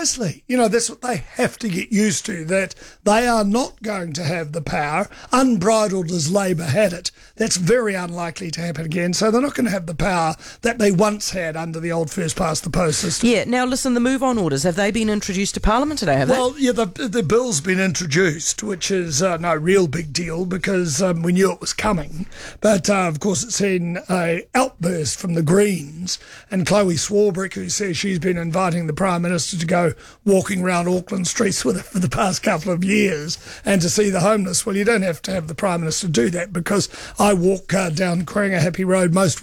Precisely. You know, that's what they have to get used to, that they are not going to have the power, unbridled as Labor had it. That's very unlikely to happen again. So they're not going to have the power that they once had under the old first-past-the-post system. Yeah, now listen, the move-on orders, have they been introduced to Parliament today, have they? Well, yeah, the bill's been introduced, which is no real big deal because we knew it was coming. But, of course, it's seen an outburst from the Greens and Chloe Swarbrick, who says she's been inviting the Prime Minister to go walking around Auckland streets with her for the past couple of years and to see the homeless. Well, you don't have to have the Prime Minister do that because I walk down Corangahape Road most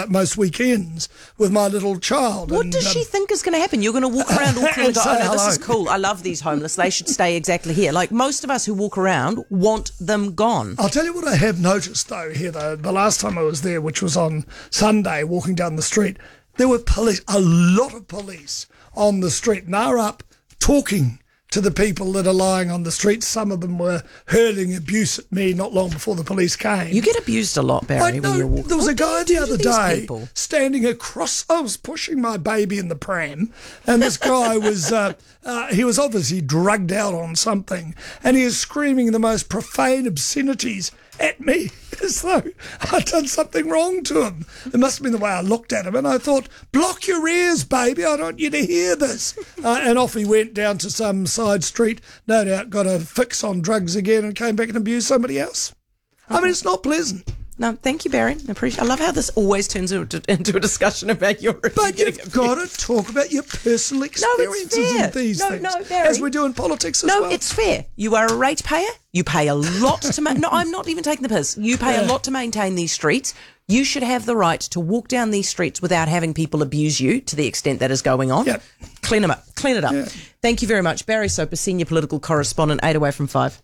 weekends with my little child. What does she think is going to happen? You're going to walk around Auckland and go, oh no, this is cool. I love these homeless. They should stay exactly here. Like most of us who walk around want them gone. I'll tell you what I have noticed though here though. The last time I was there, which was on Sunday, walking down the street, there were police, a lot of police on the street, and they were up talking to the people that are lying on the street. Some of them were hurling abuse at me not long before the police came. You get abused a lot, Barry, when you're walking. There was a guy the other day people? standing across. I was pushing my baby in the pram, and this guy was, he was obviously drugged out on something, and he was screaming the most profane obscenities at me as though I'd done something wrong to him. It must have been the way I looked at him, and I thought, block your ears, baby, I don't want you to hear this. And off he went down to some side street, no doubt got a fix on drugs again and came back and abused somebody else. I mean, it's not pleasant. No, thank you, Barry. I love how this always turns into a discussion about your... But you've got to talk about your personal experiences in these things. No, Barry. As we do in politics as well. No, it's fair. You are a ratepayer. You pay a lot to... No, I'm not even taking the piss. You pay a lot to maintain these streets. You should have the right to walk down these streets without having people abuse you to the extent that is going on. Yep. Clean them up. Clean it up. Yeah. Thank you very much. Barry Soper, Senior Political Correspondent, 8 away from 5.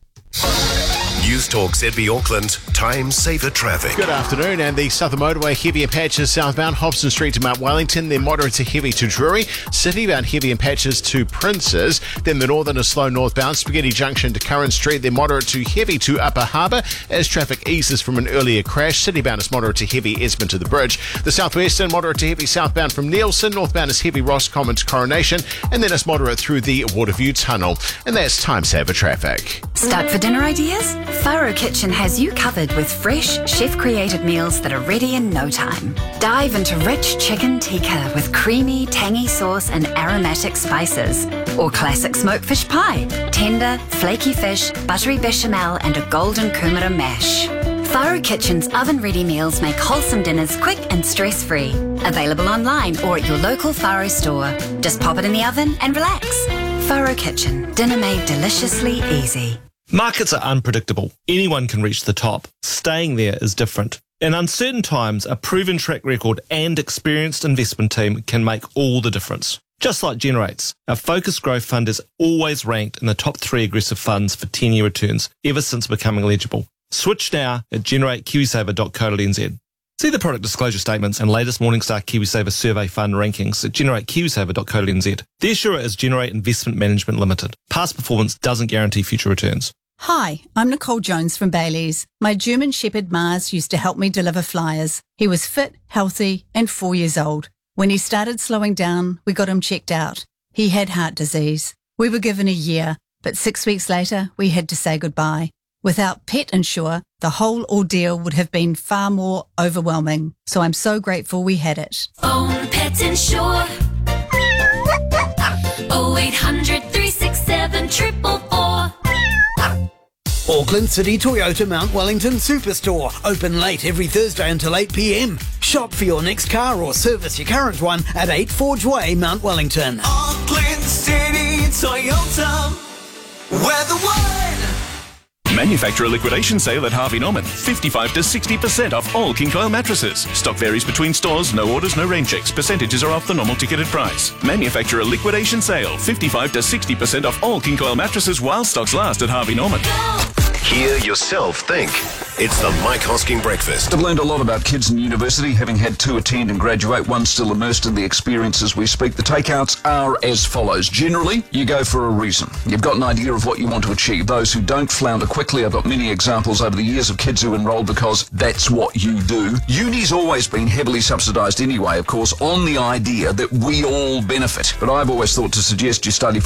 News Talk ZB Auckland, time saver traffic. Good afternoon, and the Southern Motorway heavier patches southbound Hobson Street to Mount Wellington, then moderate to heavy to Drury, Citybound heavy in patches to Princes, then the northern is slow northbound Spaghetti Junction to Curran Street, then moderate to heavy to Upper Harbour as traffic eases from an earlier crash. Citybound is moderate to heavy Esmond to the Bridge. The southwestern moderate to heavy southbound from Nielsen, northbound is heavy Roscommon to Coronation, and then it's moderate through the Waterview Tunnel. And that's time saver traffic. Stuck for dinner ideas? Faro Kitchen has you covered with fresh, chef-created meals that are ready in no time. Dive into rich chicken tikka with creamy, tangy sauce and aromatic spices. Or classic smoked fish pie, tender, flaky fish, buttery bechamel and a golden kumara mash. Faro Kitchen's oven-ready meals make wholesome dinners quick and stress-free. Available online or at your local Faro store. Just pop it in the oven and relax. Faro Kitchen, dinner made deliciously easy. Markets are unpredictable. Anyone can reach the top. Staying there is different. In uncertain times, a proven track record and experienced investment team can make all the difference. Just like Generates, our focused growth fund is always ranked in the top 3 aggressive funds for 10-year returns ever since becoming eligible. Switch now at generatekiwisaver.co.nz. See the product disclosure statements and latest Morningstar KiwiSaver survey fund rankings at generatekiwisaver.co.nz. The issuer is Generate Investment Management Limited. Past performance doesn't guarantee future returns. Hi, I'm Nicole Jones from Bailey's. My German Shepherd Mars used to help me deliver flyers. He was fit, healthy, and 4 years old. When he started slowing down, we got him checked out. He had heart disease. We were given a year, but 6 weeks later, we had to say goodbye. Without Pet Insure, the whole ordeal would have been far more overwhelming. So I'm so grateful we had it. Phone Pet Insure. 0800 367 444. Auckland City Toyota Mount Wellington Superstore. Open late every Thursday until 8 p.m. Shop for your next car or service your current one at 8 Forge Way, Mount Wellington. Auckland City Toyota. We're the one. Manufacturer liquidation sale at Harvey Norman. 55 to 60% off all King Coil mattresses. Stock varies between stores. No orders, no rain checks. Percentages are off the normal ticketed price. Manufacturer liquidation sale. 55 to 60% off all King Coil mattresses while stocks last at Harvey Norman. Hear yourself think. It's the Mike Hosking Breakfast. I've learned a lot about kids in university, having had 2 attend and graduate, one still immersed in the experience as we speak. The takeouts are as follows. Generally, you go for a reason. You've got an idea of what you want to achieve. Those who don't flounder quickly, I've got many examples over the years of kids who enroll because that's what you do. Uni's always been heavily subsidised anyway, of course, on the idea that we all benefit. But I've always thought to suggest you study